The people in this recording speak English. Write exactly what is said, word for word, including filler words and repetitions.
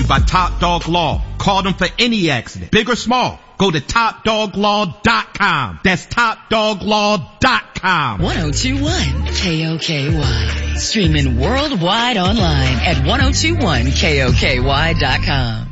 you by Top Dog Law. Call them for any accident, big or small. Go to top dog law dot com. That's top dog law dot com. ten twenty-one K O K Y. Streaming worldwide online at ten twenty-one K O K Y dot com.